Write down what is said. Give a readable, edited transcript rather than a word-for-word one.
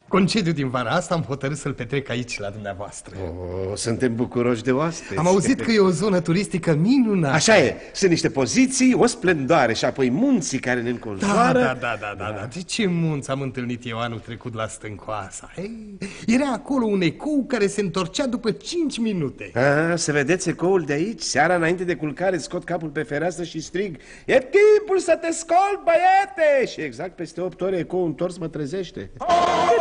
Concediu din vara asta am hotărât să-l petrec aici, la dumneavoastră. Suntem bucuroși de oaspeți. Am auzit că e o zonă turistică minunată. Așa e, sunt niște poziții, o splendoare și apoi munții care ne înconjoară. Da. De ce munți am întâlnit eu anul trecut la Stâncoasa? Era acolo un ecou care se întorcea după 5 minute. Să vedeți ecoul de aici? Seara înainte de culcare scot capul pe fereastră și strig: e timpul să te scoli, băiete! Și exact peste 8 ore ecoul întors mă trezește.